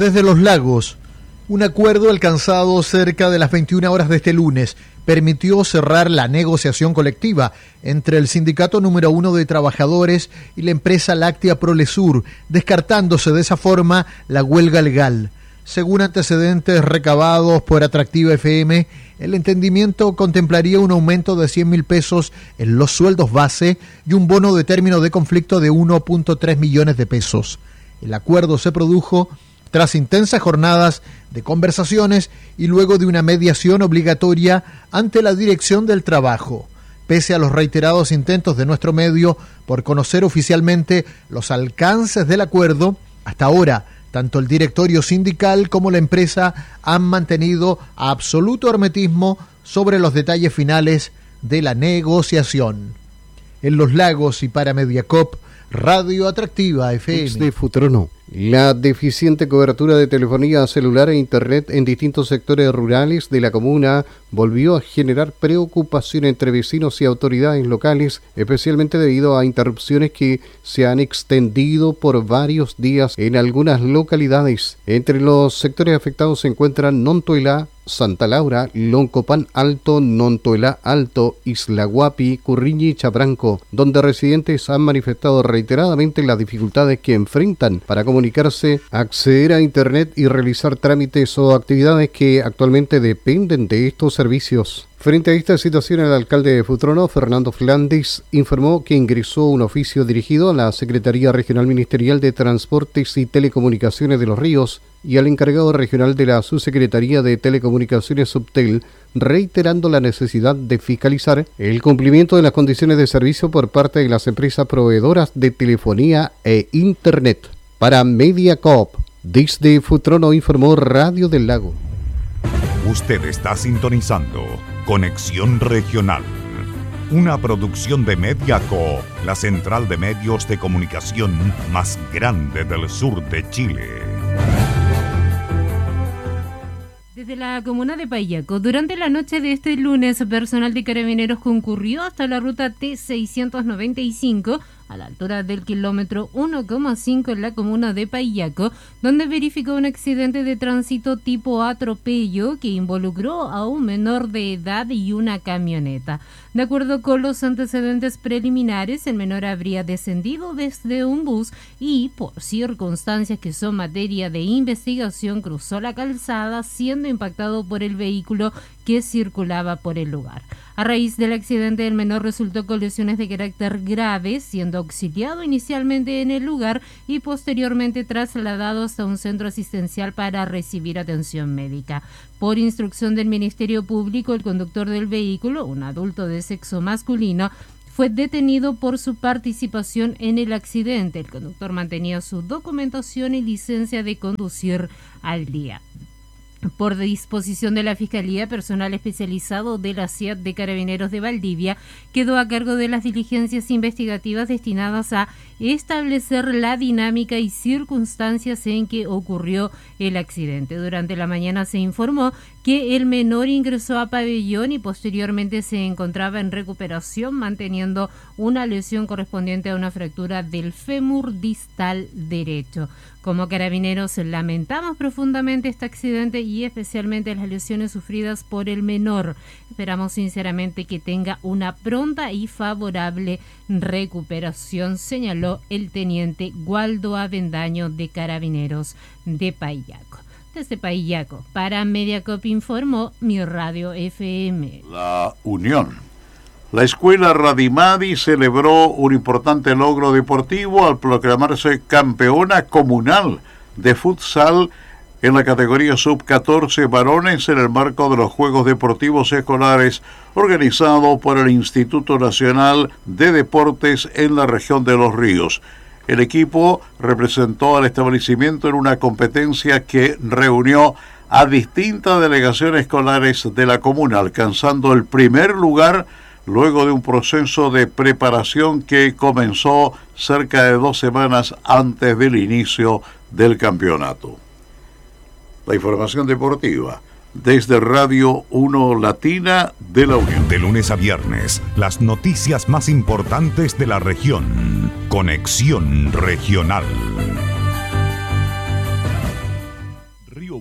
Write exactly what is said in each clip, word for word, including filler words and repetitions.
Desde Los Lagos, un acuerdo alcanzado cerca de las veintiuna horas de este lunes permitió cerrar la negociación colectiva entre el sindicato número uno de trabajadores y la empresa láctea Prolesur, descartándose de esa forma la huelga legal. Según antecedentes recabados por Atractiva F M, el entendimiento contemplaría un aumento de cien mil pesos en los sueldos base y un bono de término de conflicto de uno punto tres millones de pesos. El acuerdo se produjo tras intensas jornadas de conversaciones y luego de una mediación obligatoria ante la Dirección del Trabajo. Pese a los reiterados intentos de nuestro medio por conocer oficialmente los alcances del acuerdo, hasta ahora tanto el directorio sindical como la empresa han mantenido absoluto hermetismo sobre los detalles finales de la negociación. En Los Lagos y para Mediacop, Radio Atractiva F M. De Futrono. La deficiente cobertura de telefonía celular e internet en distintos sectores rurales de la comuna volvió a generar preocupación entre vecinos y autoridades locales, especialmente debido a interrupciones que se han extendido por varios días en algunas localidades. Entre los sectores afectados se encuentran Nontuelá, Santa Laura, Loncopan Alto, Nontuelá Alto, Isla Guapi, Curriñi y Chabranco, donde residentes han manifestado reiteradamente las dificultades que enfrentan para comunicarse, acceder a internet y realizar trámites o actividades que actualmente dependen de estos servicios. Frente a esta situación, el alcalde de Futrono, Fernando Flandes, informó que ingresó un oficio dirigido a la Secretaría Regional Ministerial de Transportes y Telecomunicaciones de Los Ríos y al encargado regional de la Subsecretaría de Telecomunicaciones Subtel, reiterando la necesidad de fiscalizar el cumplimiento de las condiciones de servicio por parte de las empresas proveedoras de telefonía e internet. Para Mediacop, desde Futrono informó Radio del Lago. Usted está sintonizando Conexión Regional, una producción de Mediacop, la central de medios de comunicación más grande del sur de Chile. Desde la comuna de Paillaco, durante la noche de este lunes, personal de Carabineros concurrió hasta la ruta T seiscientos noventa y cinco, a la altura del kilómetro uno coma cinco en la comuna de Paillaco, donde verificó un accidente de tránsito tipo atropello que involucró a un menor de edad y una camioneta. De acuerdo con los antecedentes preliminares, el menor habría descendido desde un bus y, por circunstancias que son materia de investigación, cruzó la calzada siendo impactado por el vehículo que circulaba por el lugar. A raíz del accidente, el menor resultó con lesiones de carácter grave, siendo auxiliado inicialmente en el lugar y posteriormente trasladado hasta un centro asistencial para recibir atención médica. Por instrucción del Ministerio Público, el conductor del vehículo, un adulto de sexo masculino, fue detenido por su participación en el accidente. El conductor mantenía su documentación y licencia de conducir al día. Por disposición de la Fiscalía, personal especializado de la C I A T de Carabineros de Valdivia quedó a cargo de las diligencias investigativas destinadas a establecer la dinámica y circunstancias en que ocurrió el accidente. Durante la mañana se informó que el menor ingresó a pabellón y posteriormente se encontraba en recuperación, manteniendo una lesión correspondiente a una fractura del fémur distal derecho. Como Carabineros lamentamos profundamente este accidente y especialmente las lesiones sufridas por el menor. Esperamos sinceramente que tenga una pronta y favorable recuperación, señaló el teniente Waldo Avendaño de Carabineros de Paillaco. Desde Paillaco, para Mediacop informó Mi Radio F M. La Unión. La escuela Radimadi celebró un importante logro deportivo al proclamarse campeona comunal de futsal en la categoría sub catorce varones en el marco de los Juegos Deportivos Escolares organizado por el Instituto Nacional de Deportes en la región de Los Ríos. El equipo representó al establecimiento en una competencia que reunió a distintas delegaciones escolares de la comuna, alcanzando el primer lugar luego de un proceso de preparación que comenzó cerca de dos semanas antes del inicio del campeonato. La información deportiva desde Radio uno Latina de la Unión. De lunes a viernes, las noticias más importantes de la región. Conexión Regional.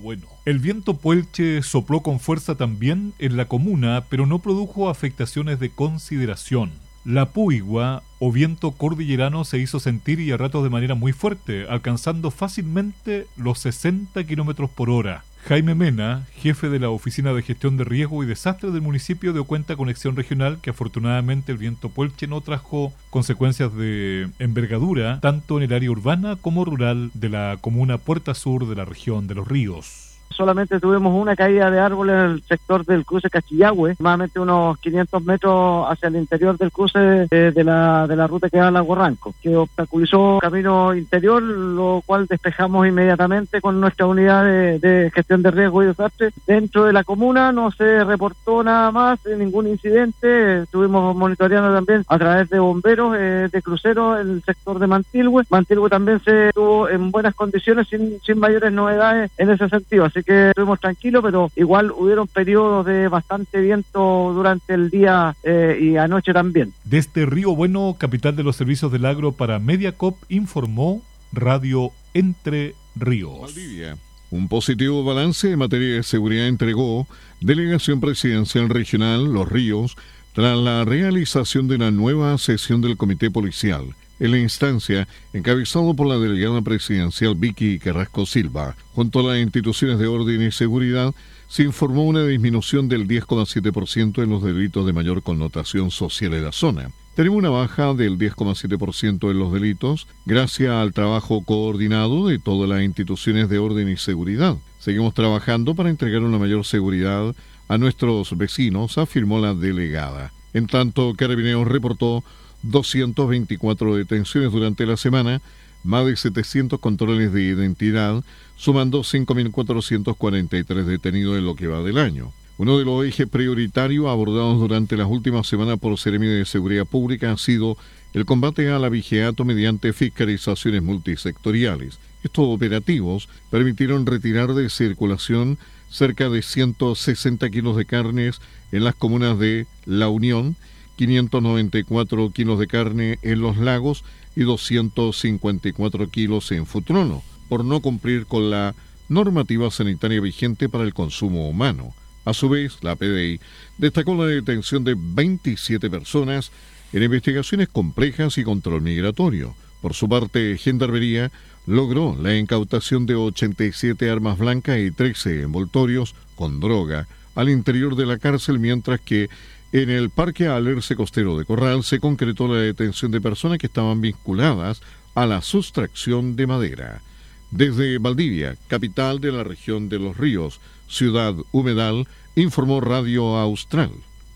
bueno. El viento Puelche sopló con fuerza también en la comuna, pero no produjo afectaciones de consideración. La puigua o viento cordillerano se hizo sentir y a ratos de manera muy fuerte, alcanzando fácilmente los sesenta kilómetros por hora. Jaime Mena, jefe de la Oficina de Gestión de Riesgo y Desastres del municipio, dio cuenta a Conexión Regional que afortunadamente el viento Puelche no trajo consecuencias de envergadura tanto en el área urbana como rural de la comuna Puerta Sur de la región de Los Ríos. Solamente tuvimos una caída de árboles en el sector del cruce Cachillahue, más unos quinientos metros hacia el interior del cruce eh, de la de la ruta que va a Lago Ranco, que obstaculizó el camino interior, lo cual despejamos inmediatamente con nuestra unidad de, de gestión de riesgo y desastre. Dentro de la comuna no se reportó nada más, ningún incidente. Estuvimos monitoreando también a través de bomberos eh, de cruceros en el sector de Mantilhue. Mantilhue también se estuvo en buenas condiciones, sin, sin mayores novedades en ese sentido, así que estuvimos tranquilos, pero igual hubieron periodos de bastante viento durante el día eh, y anoche también. Desde Río Bueno, capital de los servicios del agro para Mediacop, informó Radio Entre Ríos. Valdivia. Un positivo balance en materia de seguridad entregó Delegación Presidencial Regional Los Ríos tras la realización de la nueva sesión del Comité Policial. En la instancia, encabezado por la delegada presidencial Vicky Carrasco Silva, junto a las instituciones de orden y seguridad, se informó una disminución del diez coma siete por ciento en los delitos de mayor connotación social en la zona. Tenemos una baja del diez coma siete por ciento en los delitos, gracias al trabajo coordinado de todas las instituciones de orden y seguridad. Seguimos trabajando para entregar una mayor seguridad a nuestros vecinos, afirmó la delegada. En tanto, Carabineros reportó doscientas veinticuatro detenciones durante la semana, más de setecientos controles de identidad, sumando cinco mil cuatrocientos cuarenta y tres detenidos en lo que va del año. Uno de los ejes prioritarios abordados durante las últimas semanas por Seremi de Seguridad Pública ha sido el combate a la vigiato mediante fiscalizaciones multisectoriales. Estos operativos permitieron retirar de circulación cerca de ciento sesenta kilos de carnes en las comunas de La Unión, quinientos noventa y cuatro kilos de carne en Los Lagos y doscientos cincuenta y cuatro kilos en Futrono, por no cumplir con la normativa sanitaria vigente para el consumo humano. A su vez, la P D I destacó la detención de veintisiete personas en investigaciones complejas y control migratorio. Por su parte, Gendarmería logró la incautación de ochenta y siete armas blancas y trece envoltorios con droga al interior de la cárcel, mientras que en el Parque Alerce Costero de Corral se concretó la detención de personas que estaban vinculadas a la sustracción de madera. Desde Valdivia, capital de la región de Los Ríos, ciudad humedal, informó Radio Austral.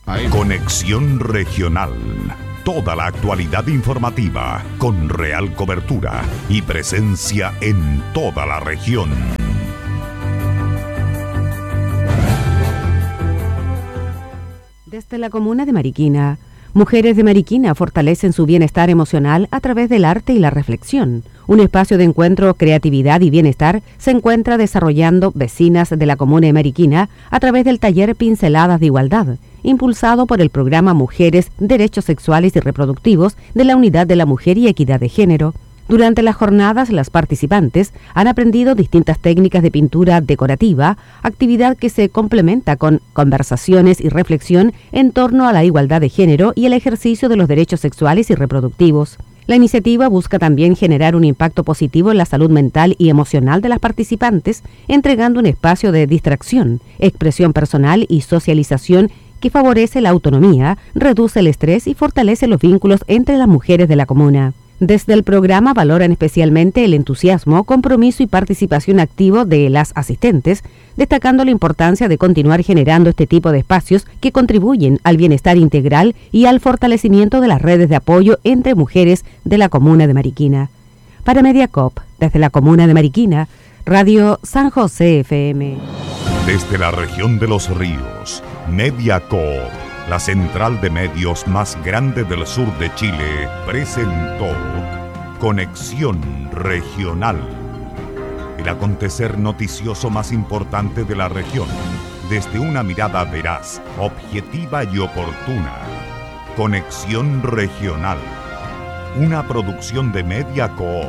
Conexión Regional. Toda la actualidad informativa con real cobertura y presencia en toda la región. Desde la comuna de Mariquina, mujeres de Mariquina fortalecen su bienestar emocional a través del arte y la reflexión. Un espacio de encuentro, creatividad y bienestar se encuentra desarrollando vecinas de la comuna de Mariquina a través del taller Pinceladas de Igualdad, impulsado por el programa Mujeres, Derechos Sexuales y Reproductivos de la Unidad de la Mujer y Equidad de Género. Durante las jornadas, las participantes han aprendido distintas técnicas de pintura decorativa, actividad que se complementa con conversaciones y reflexión en torno a la igualdad de género y el ejercicio de los derechos sexuales y reproductivos. La iniciativa busca también generar un impacto positivo en la salud mental y emocional de las participantes, entregando un espacio de distracción, expresión personal y socialización que favorece la autonomía, reduce el estrés y fortalece los vínculos entre las mujeres de la comuna. Desde el programa valoran especialmente el entusiasmo, compromiso y participación activo de las asistentes, destacando la importancia de continuar generando este tipo de espacios que contribuyen al bienestar integral y al fortalecimiento de las redes de apoyo entre mujeres de la comuna de Mariquina. Para Mediacop, desde la comuna de Mariquina, Radio San José F M. Desde la región de Los Ríos, Mediacop, la central de medios más grande del sur de Chile, presentó Conexión Regional, el acontecer noticioso más importante de la región, desde una mirada veraz, objetiva y oportuna. Conexión Regional, una producción de Mediacop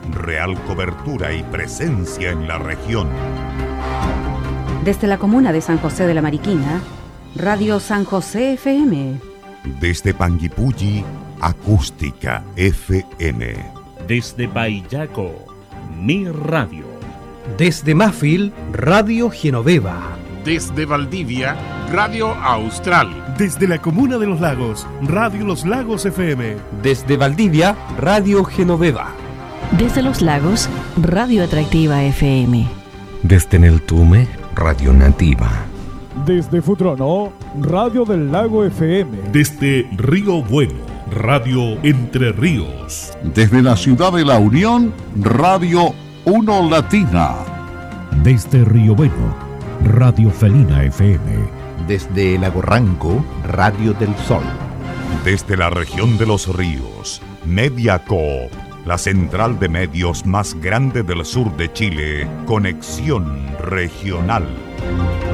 Real cobertura y presencia en la región. Desde la comuna de San José de la Mariquina, Radio San José F M. Desde Panguipulli, Acústica F M. Desde Paillaco, Mi Radio. Desde Mafil, Radio Genoveva. Desde Valdivia, Radio Austral. Desde la comuna de Los Lagos, Radio Los Lagos F M. Desde Valdivia, Radio Genoveva. Desde Los Lagos, Radio Atractiva F M. Desde Neltume, Radio Nativa. Desde Futrono, Radio del Lago F M. Desde Río Bueno, Radio Entre Ríos. Desde la ciudad de La Unión, Radio Uno Latina. Desde Río Bueno, Radio Felina F M. Desde Lago Ranco, Radio del Sol. Desde la región de los ríos, Mediaco, la central de medios más grande del sur de Chile, Conexión Regional.